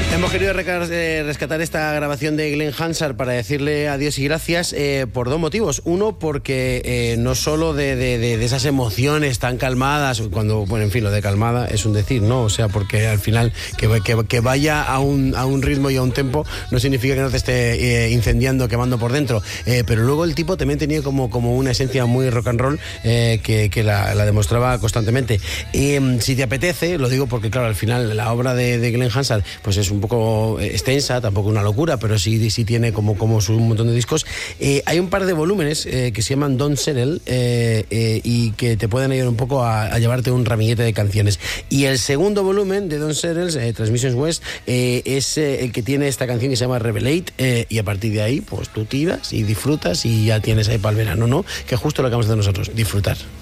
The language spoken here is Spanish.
Hemos querido rescatar esta grabación de Glenn Hansard para decirle adiós y gracias por dos motivos. Uno, porque no solo de esas emociones tan calmadas, cuando, bueno, en fin, lo de calmada es un decir, ¿no? O sea, porque al final que vaya a un ritmo y a un tempo no significa que no te esté incendiando, quemando por dentro. Pero luego el tipo también tenía como una esencia muy rock and roll que la demostraba constantemente. Si te apetece, lo digo porque, claro, al final la obra de Glenn Hansard pues es un poco extensa, tampoco una locura, pero sí tiene como un montón de discos. Hay un par de volúmenes que se llaman Don't Settle y que te pueden ayudar un poco a llevarte un ramillete de canciones. Y el segundo volumen de Don't Settle, Transmissions West, es el que tiene esta canción que se llama Revelate, y a partir de ahí pues tú tiras y disfrutas y ya tienes ahí para el verano, ¿no? Que es justo lo que vamos a hacer nosotros, disfrutar.